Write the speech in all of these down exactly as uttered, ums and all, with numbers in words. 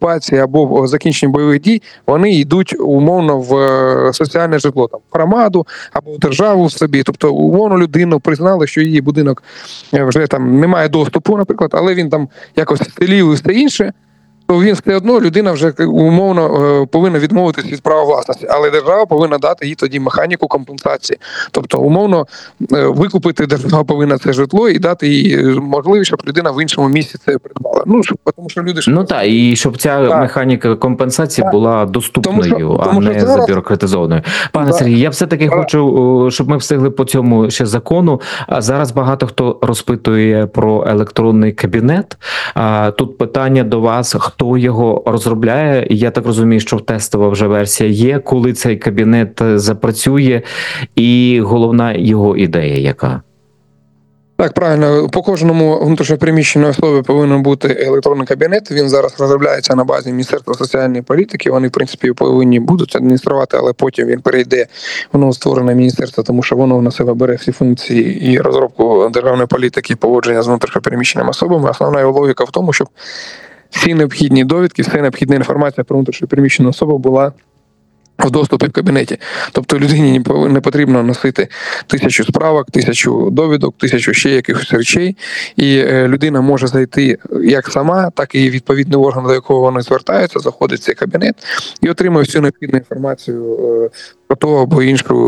деокупації або закінчення бойових дій, вони йдуть умовно в соціальне житло, там, в громаду або в державу собі. Тобто умовно людину признали, що її будинок вже там немає доступу, наприклад, але він там якось стелів і все інше, то він все одно, людина вже умовно повинна відмовитися від права власності, але держава повинна дати їй тоді механіку компенсації. Тобто, умовно, викупити держава повинна це житло і дати їй можливість, щоб людина в іншому місці це придбала. Ну, щоб, тому що люди... Ну так, і щоб ця так. механіка компенсації так. була доступною, тому що, а тому не зараз... забюрократизованою. Пане так. Сергій, я все-таки так. хочу, щоб ми встигли по цьому ще закону. А зараз багато хто розпитує про електронний кабінет. А тут питання до вас, хто його розробляє? Я так розумію, що тестова вже версія є. Коли цей кабінет запрацює? І головна його ідея яка? Так, правильно. По кожному внутрішньопереміщеній особі повинен бути електронний кабінет. Він зараз розробляється на базі Міністерства соціальної політики. Вони, в принципі, повинні будуть адмініструвати, але потім він перейде в новостворене міністерство, тому що воно на себе бере всі функції і розробку державної політики, і поводження з внутрішньопереміщеними особами. Основна його логіка в тому, щоб всі необхідні довідки, вся необхідна інформація про внутрішньопереміщену особу була в доступі в кабінеті. Тобто людині не потрібно носити тисячу справок, тисячу довідок, тисячу ще якихось речей. І людина може зайти як сама, так і відповідний орган, до якого вони звертаються, заходить в цей кабінет і отримує всю необхідну інформацію про того або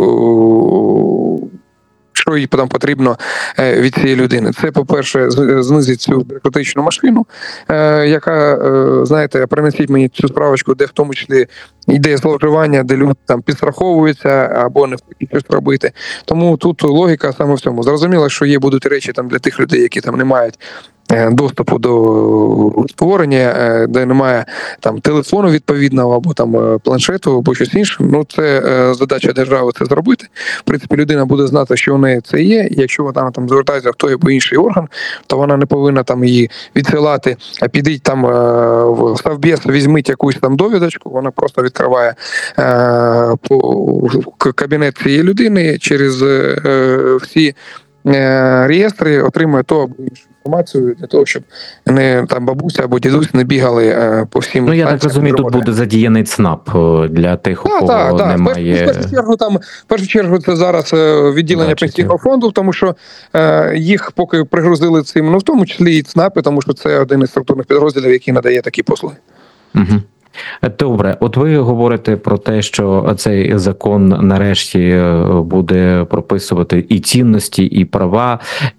іншу, що їй там потрібно від цієї людини. Це, по-перше, знизить цю бюрократичну машину, яка, знаєте, принесіть мені цю справочку, де в тому числі йде зловживання, де люди там підстраховуються або не хочуть щось робити. Тому тут логіка саме в цьому. Зрозуміло, що є будуть речі там для тих людей, які там не мають доступу до створення, де немає там телефону відповідного, або там планшету, або щось інше. Ну, це задача держави це зробити. В принципі, людина буде знати, що в неї це є. Якщо вона там звертається в той або інший орган, то вона не повинна там її відсилати, а підіть там в Совбез, візьміть якусь там довідочку, вона просто відкриває е, по, кабінет цієї людини через е, всі е, реєстри, отримує то або іншу інформацію для того, щоб не там бабуся або дідусь не бігали е, по всім. Ну я так розумію, тут буде задіяний ЦНАП для тих, у кого так, так, немає. В першу чергу там в першу чергу це зараз відділення пенсійного фонду, тому що е, їх поки пригрузили цим, ну в тому числі і ЦНАПи, тому що це один із структурних підрозділів, який надає такі послуги. Угу. Добре, от ви говорите про те, що цей закон нарешті буде прописувати і цінності, і права,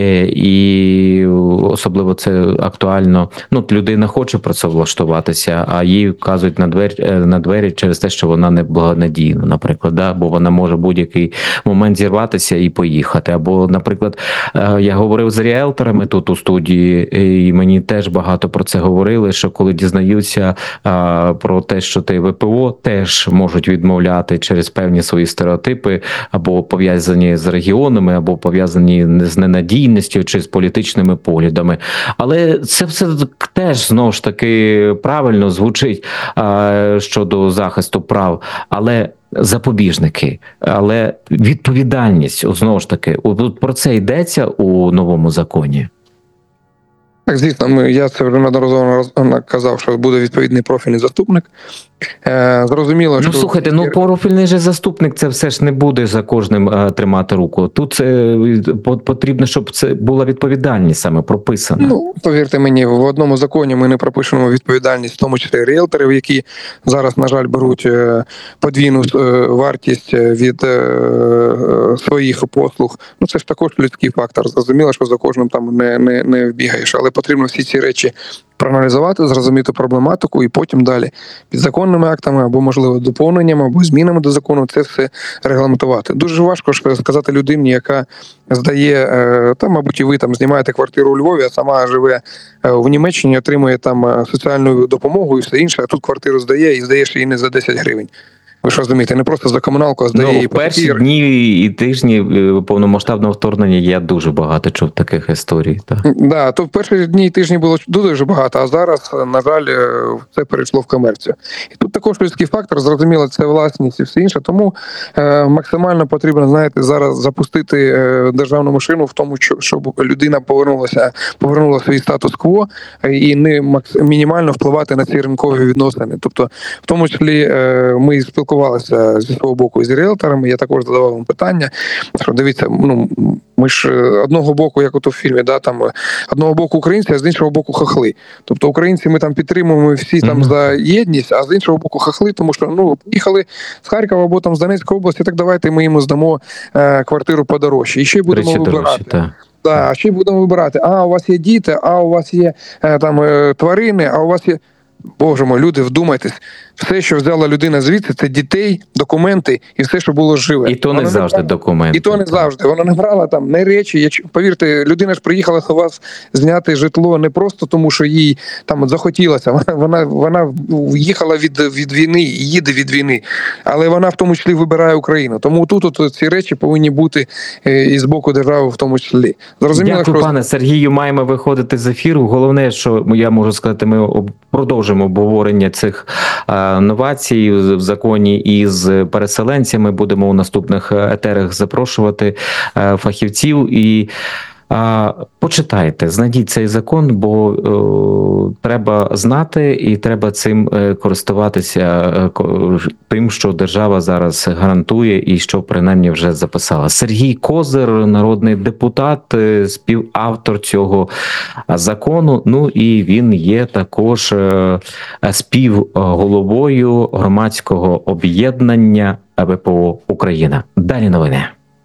і особливо це актуально. Ну, людина хоче працевлаштуватися, а їй вказують на двері, на двері через те, що вона не благонадійна, наприклад, да? Бо вона може будь-який момент зірватися і поїхати. Або, наприклад, я говорив з ріелторами тут у студії, і мені теж багато про це говорили, що коли дізнаються про те, що ти ВПО, теж можуть відмовляти через певні свої стереотипи, або пов'язані з регіонами, або пов'язані з ненадійністю чи з політичними поглядами. Але це все теж, знову ж таки, правильно звучить а, щодо захисту прав, але запобіжники, але відповідальність, знову ж таки, от про це йдеться у новому законі? Так, звісно, ми, я це вже неодноразово казав, що буде відповідний профільний заступник. Е, зрозуміло, ну, що... Ну, слухайте, ну профільний же заступник, це все ж не буде за кожним е, тримати руку. Тут е, потрібно, щоб це була відповідальність саме прописана. Ну, повірте мені, в одному законі ми не пропишемо відповідальність, в тому числі ріелторів, які зараз, на жаль, беруть е, подвійну е, вартість від е, своїх послуг. Ну, це ж також людський фактор. Зрозуміло, що за кожним там не, не, не вбігаєш, але потрібно всі ці речі проаналізувати, зрозуміти проблематику і потім далі підзаконними актами або, можливо, доповненнями, або змінами до закону це все регламентувати. Дуже важко сказати людині, яка здає, там, мабуть, і ви там знімаєте квартиру у Львові, а сама живе в Німеччині, отримує там соціальну допомогу і все інше, а тут квартиру здає і здаєш її не за десять гривень. Ви ж розумієте, не просто за комуналку, а здає Ну, її в по перші папір. дні і тижні е, повномасштабного вторгнення я дуже багато чув таких історій. Так. Да, то в перші дні і тижні було дуже багато, а зараз, на жаль, це перейшло в комерцію. І тут також людський фактор, зрозуміло, це власність і все інше, тому е, максимально потрібно, знаєте, зараз запустити е, державну машину в тому, що, щоб людина повернулася, повернула свій статус-кво і не макс, мінімально впливати на ці ринкові відносини. Тобто, в тому числі, е, ми спілкувалися зі свого боку з ріелторами, я також задавав вам питання, що дивіться, ну, ми ж одного боку, як ото в фільмі, да, там одного боку українці, а з іншого боку хохли. Тобто українці ми там підтримуємо всі там Mm-hmm. за єдність, а з іншого боку хохли, тому що ну поїхали з Харкова або там з Донецької області, так давайте ми їм здамо е, квартиру подорожче. І ще й будемо Речі вибирати. дорожчі, так. Да, а ще й будемо вибирати. А у вас є діти, а у вас є е, там е, тварини, а у вас є. Боже мой, люди, вдумайтесь, все, що взяла людина звідси, це дітей, документи і все, що було живе. І то Вона не завжди брала, документи. І то не завжди. Вона не брала там не речі. Якщо, повірте, людина ж приїхала до вас зняти житло не просто тому, що їй там захотілося. Вона, вона, вона їхала від, від війни і їде від війни. Але вона в тому числі вибирає Україну. Тому тут от, ці речі повинні бути е, і з боку держави в тому числі. Зрозуміло, Дякую, що... пане Сергію. Маємо виходити з ефіру. Головне, що я можу сказати, ми об- продовжимо обговорення цих е, новацій в законі із переселенцями. Будемо у наступних етерах запрошувати е, фахівців і е, почитайте, знайдіть цей закон, бо е, треба знати і треба цим е, користуватися е, ко- тим, що держава зараз гарантує і що принаймні вже записала. Сергій Козир, народний депутат, е, співавтор цього закону. Ну і він є також е, співголовою громадського об'єднання ВПО Україна. Далі новини.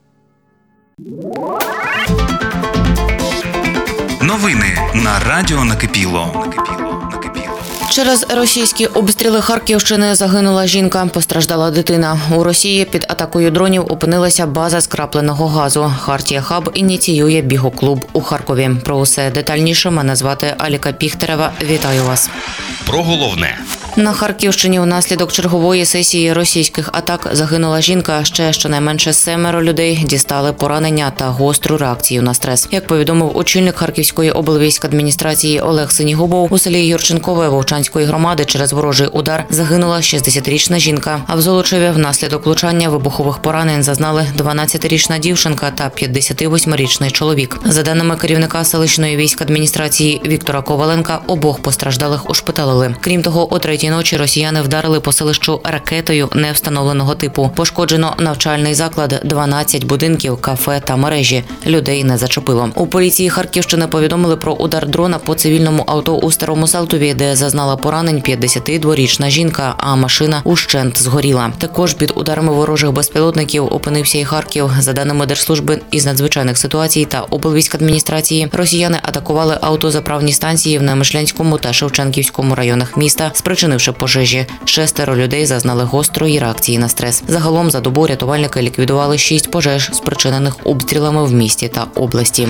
Новини на Радіо Накипіло. Через російські обстріли Харківщини загинула жінка, постраждала дитина. У Росії під атакою дронів опинилася база скрапленого газу. Хартія Хаб ініціює бігоклуб у Харкові. Про усе детальніше мене звати Аліка Піхтерева. Вітаю вас. Про головне. На Харківщині внаслідок чергової сесії російських атак загинула жінка. Ще щонайменше семеро людей дістали поранення та гостру реакцію на стрес. Як повідомив очільник Харківської облвійськадміністрації Олег Синігубов, у селі Юрченкове Вовчанської громади через ворожий удар загинула шістдесятирічна жінка. А в Золочеві внаслідок влучання вибухових поранень зазнали дванадцятирічна дівчинка та п'ятдесятивосьмирічний чоловік. За даними керівника селищної військадміністрації Віктора Коваленка, обох постраждалих ушпиталили. Крім того, о третій ночі росіяни вдарили по селищу ракетою невстановленого типу. Пошкоджено навчальний заклад, дванадцять будинків, кафе та мережі. Людей не зачепило. У поліції Харківщини повідомили про удар дрона по цивільному авто у Старому Салтові, де зазнала поранень п'ятдесятидворічна жінка, а машина ущент згоріла. Також під ударами ворожих безпілотників опинився і Харків. За даними Держслужби із надзвичайних ситуацій та облвійськадміністрації, росіяни атакували автозаправні станції в Немишлянському та Шевченківському районах міста, спричинивши пожежі. Шестеро людей зазнали гострої реакції на стрес. Загалом за добу рятувальники ліквідували шість пожеж, спричинених обстрілами в місті та області.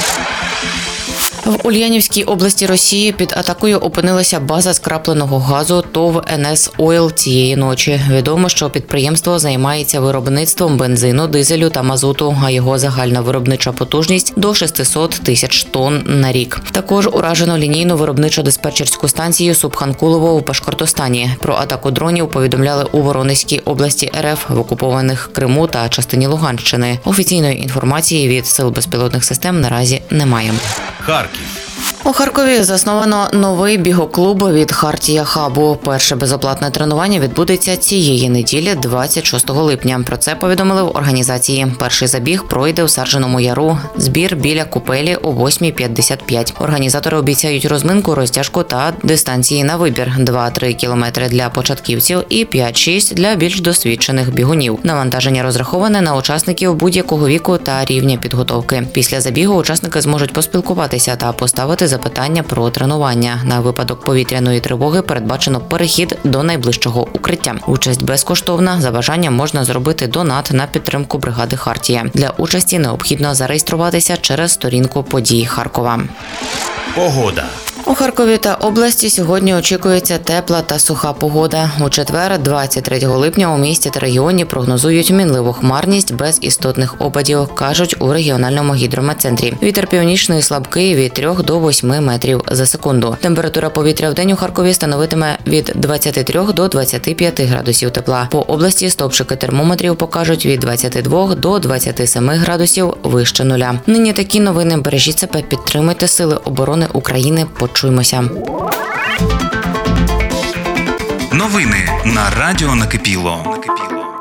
В Ульянівській області Росії під атакою опинилася база скрапленого газу ТОВ ен ес Ойл цієї ночі. Відомо, що підприємство займається виробництвом бензину, дизелю та мазуту, а його загальна виробнича потужність – до шістсот тисяч тонн на рік. Також уражено лінійну виробничо-диспетчерську станцію Субханкулово у Башкортостані. Про атаку дронів повідомляли у Воронезькій області ер еф, в окупованих Криму та частині Луганщини. Офіційної інформації від сил безпілотних систем наразі немає. Харків. У Харкові засновано новий бігоклуб від Хартія Хабу. Перше безоплатне тренування відбудеться цієї неділі, двадцять шостого липня. Про це повідомили в організації. Перший забіг пройде у Сарженому Яру. Збір біля купелі о восьмій п'ятдесят п'ять. Організатори обіцяють розминку, розтяжку та дистанції на вибір. два-три кілометри для початківців і п'ять-шість для більш досвідчених бігунів. Навантаження розраховане на учасників будь-якого віку та рівня підготовки. Після забігу учасники зможуть поспілкуватися та поставити запитання про тренування. На випадок повітряної тривоги передбачено перехід до найближчого укриття. Участь безкоштовна. За бажанням можна зробити донат на підтримку бригади Хартія. Для участі необхідно зареєструватися через сторінку подій Харкова. Погода. У У Харкові та області сьогодні очікується тепла та суха погода. У четвер, двадцять третього липня, у місті та регіоні прогнозують мінливу хмарність без істотних опадів, кажуть у регіональному гідрометцентрі. Вітер північний слабкий від трьох до восьми метрів за секунду. Температура повітря в день у Харкові становитиме від двадцяти трьох до двадцяти п'яти градусів тепла. По області стовпчики термометрів покажуть від двадцяти двох до двадцяти семи градусів вище нуля. Нині такі новини. Бережіть себе, підтримуйте Сили оборони України. Почуємося. Новини на Радіо Накипіло.